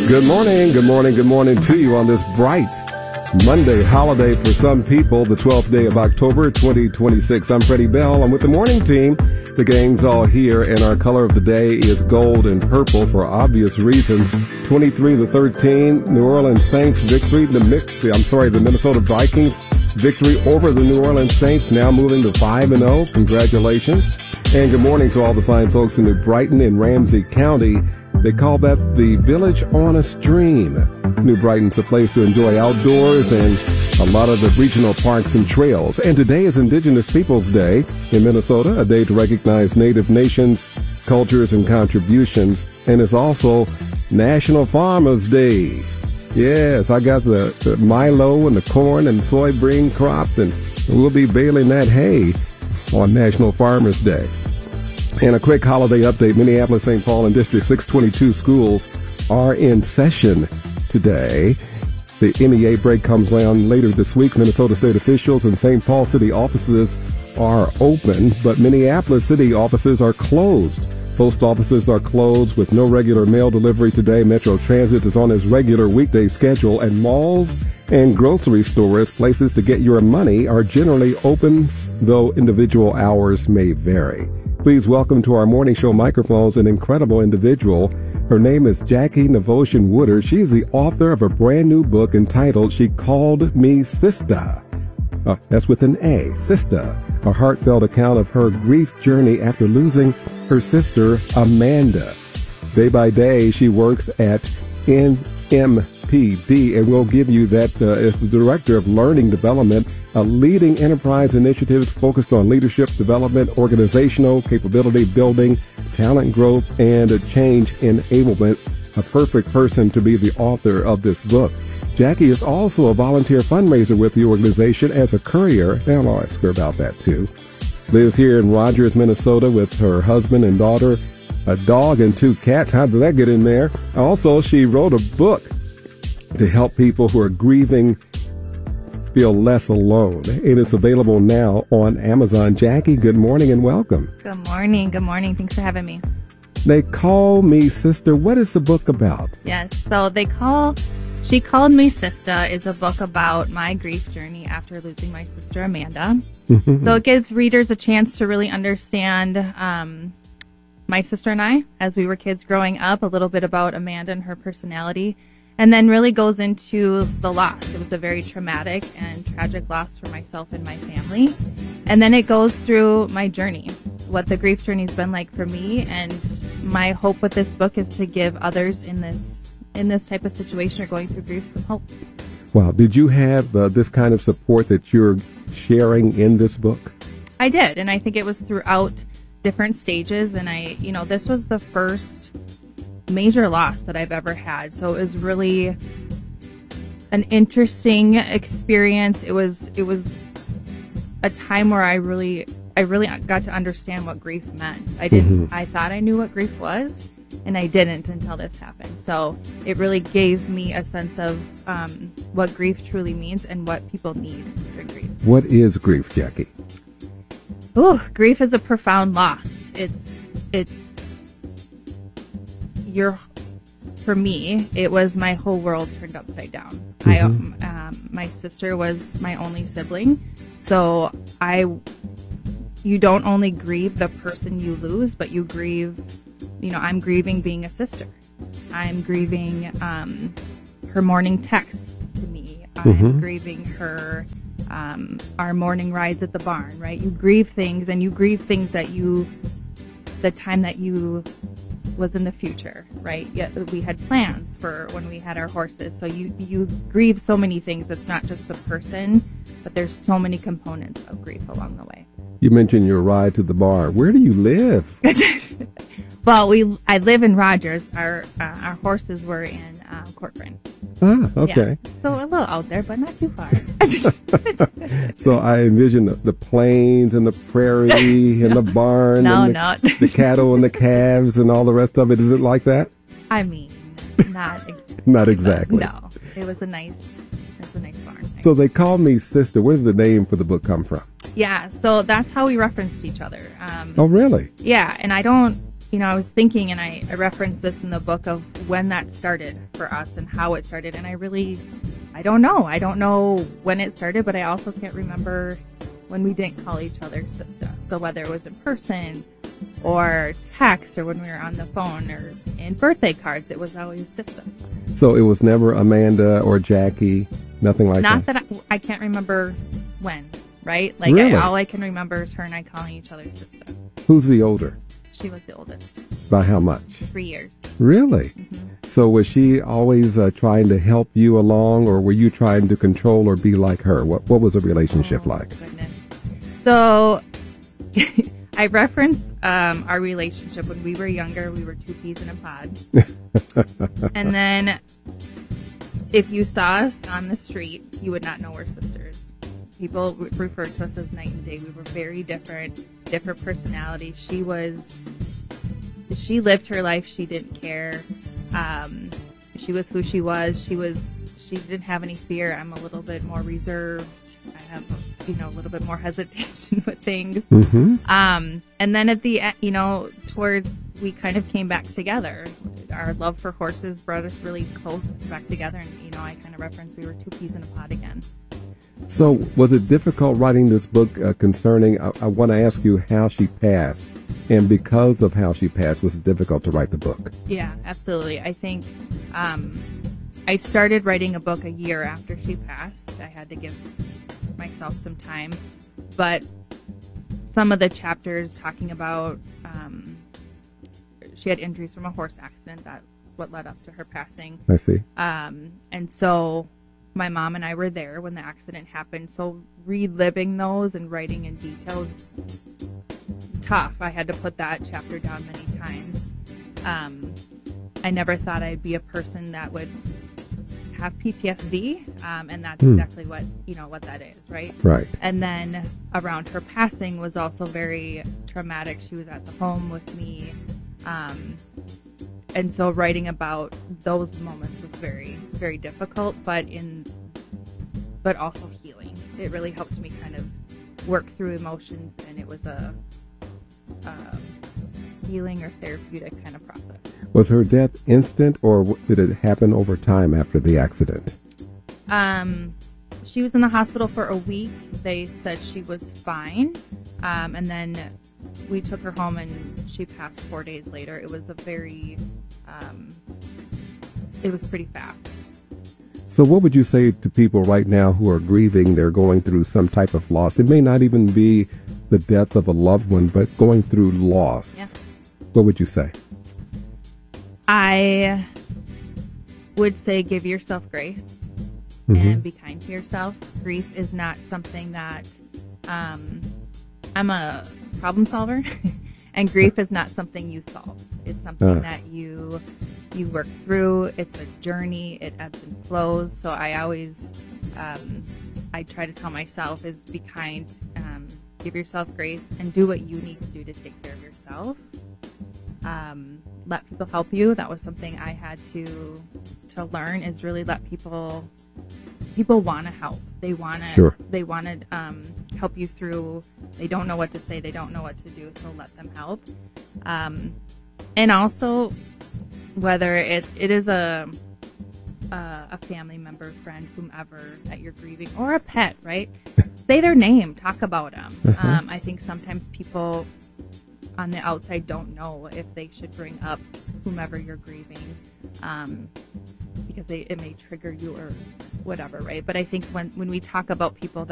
Good morning to you on this bright Monday holiday for some people, the 12th day of October, 2026. I'm Freddie Bell. I'm with the morning team. The gang's all here, and our color of the day is gold and purple for obvious reasons. 23-13, New Orleans Saints victory. The Minnesota Vikings victory over the New Orleans Saints, now moving to 5-0. Congratulations. And good morning to all the fine folks in New Brighton and Ramsey County. They call that the Village on a Stream. New Brighton's a place to enjoy outdoors and a lot of the regional parks and trails. And today is Indigenous Peoples Day in Minnesota, a day to recognize Native nations, cultures, and contributions. And it's also National Farmers Day. Yes, I got the milo and the corn and soybean crop, and we'll be baling that hay on National Farmers Day. And a quick holiday update. Minneapolis, St. Paul, and District 622 schools are in session today. The MEA break comes on later this week. Minnesota state officials and St. Paul city offices are open, but Minneapolis city offices are closed. Post offices are closed with no regular mail delivery today. Metro Transit is on its regular weekday schedule, and malls and grocery stores, places to get your money, are generally open, though individual hours may vary. Please welcome to our morning show microphones an incredible individual. Her name is Jackie Navoshan Woodard. She's the author of a brand new book entitled She Called Me Sister. That's with an A, Sister. A heartfelt account of her grief journey after losing her sister, Amanda. Day by day, she works at NMPD, and we'll give you that as the Director of Learning Development, a leading enterprise initiative focused on leadership development, organizational capability building, talent growth, and a change enablement. A perfect person to be the author of this book. Jackie is also a volunteer fundraiser with the organization as a courier, and I'll ask her about that too. Lives here in Rogers, Minnesota with her husband and daughter, a dog and 2 cats. How did that get in there? Also, she wrote a book to help people who are grieving feel less alone. It is available now on Amazon. Jackie, good morning and welcome. Good morning. Thanks for having me. They Call Me Sister. What is the book about? Yes, so She Called Me Sister is a book about my grief journey after losing my sister Amanda. So it gives readers a chance to really understand my sister and I, as we were kids growing up, a little bit about Amanda and her personality, and then really goes into the loss. It was a very traumatic and tragic loss for myself and my family. And then it goes through my journey, what the grief journey's been like for me. And my hope with this book is to give others in this type of situation or going through grief some hope. Wow. Did you have this kind of support that you're sharing in this book? I did. And I think it was throughout different stages. And this was the first major loss that I've ever had. So it was really an interesting experience. It was a time where I really got to understand what grief meant. I thought I knew what grief was, and I didn't until this happened. So it really gave me a sense of what grief truly means and what people need for grief. What is grief, Jackie? Grief is a profound loss. For me, it was my whole world turned upside down. My sister was my only sibling, so you don't only grieve the person you lose, but you grieve, I'm grieving being a sister. I'm grieving her morning texts to me. I'm grieving her, our morning rides at the barn, right? You grieve things, and you grieve things that the time that you was in the future, right? Yet we had plans for when we had our horses. So you grieve so many things. It's not just the person, but there's so many components of grief along the way. You mentioned your ride to the barn. Where do you live? Well, I live in Rogers. Our horses were in Corcoran. Ah, okay. Yeah. So a little out there, but not too far. So I envision the plains and the prairie and the barn and the cattle and the calves and all the rest of it. Is it like that? I mean, not exactly. Not exactly. No, it was a nice barn. So They Call Me Sister. Where did the name for the book come from? Yeah, so that's how we referenced each other. Oh, really? Yeah, and I don't I was thinking, and I referenced this in the book, of when that started for us and how it started. And I don't know. I don't know when it started, but I also can't remember when we didn't call each other sister. So whether it was in person or text or when we were on the phone or in birthday cards, it was always sister. So it was never Amanda or Jackie, nothing like Not that? that I can't remember when, right? Like, Really? all I can remember is her and I calling each other sister. Who's the older? She was the oldest. By how much? 3 years. Really? Mm-hmm. So was she always trying to help you along, or were you trying to control or be like her? What was the relationship like? Goodness. So I referenced our relationship when we were younger. We were 2 peas in a pod. And then if you saw us on the street, you would not know we're sisters. People referred to us as night and day. We were very different personalities. She lived her life. She didn't care. She was who she was. She didn't have any fear. I'm a little bit more reserved. I have, a little bit more hesitation with things. Mm-hmm. And then at the end, towards, we kind of came back together. Our love for horses brought us really close back together. And, I kind of referenced we were 2 peas in a pod again. So was it difficult writing this book concerning, I want to ask you how she passed. And because of how she passed, was it difficult to write the book? Yeah, absolutely. I think I started writing a book a year after she passed. I had to give myself some time. But some of the chapters talking about she had injuries from a horse accident. That's what led up to her passing. I see. And so my mom and I were there when the accident happened. So reliving those and writing in details, tough. I had to put that chapter down many times. I never thought I'd be a person that would have PTSD, and that's exactly what that is, right? Right. And then around her passing was also very traumatic. She was at the home with me, and so writing about those moments was very, very difficult, but also healing. It really helped me kind of work through emotions, and it was a healing or therapeutic kind of process. Was her death instant, or did it happen over time after the accident? She was in the hospital for a week. They said she was fine, and then we took her home, and she passed 4 days later. It was it was pretty fast. So what would you say to people right now who are grieving? They're going through some type of loss. It may not even be the death of a loved one, but going through loss. Yeah. What would you say? I would say give yourself grace and be kind to yourself. Grief is not something that I'm a problem solver, and grief is not something you solve. It's something that you work through. It's a journey. It ebbs and flows. So I always I try to tell myself is be kind, give yourself grace, and do what you need to do to take care of yourself. Let people help you. That was something I had to learn, is really let people want to help. They want to help you through. They don't know what to say. They don't know what to do. So let them help. And also, whether it is a family member, friend, whomever that you're grieving, or a pet, right? Say their name. Talk about them. I think sometimes people on the outside don't know if they should bring up whomever you're grieving, because it may trigger you or whatever, right? But I think when we talk about people